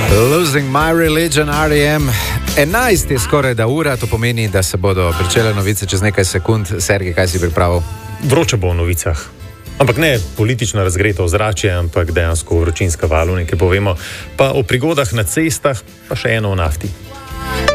Losing my religion, R.E.M. 11 je skoraj da ura, to pomeni, da se bodo pričele novice čez nekaj sekund. Sergej, kaj si pripravil? Vroče bo v novicah. Ampak ne politično razgreto ozračje, ampak dejansko vročinska val, nekaj povemo. Pa o prigodah na cestah, pa še eno o nafti.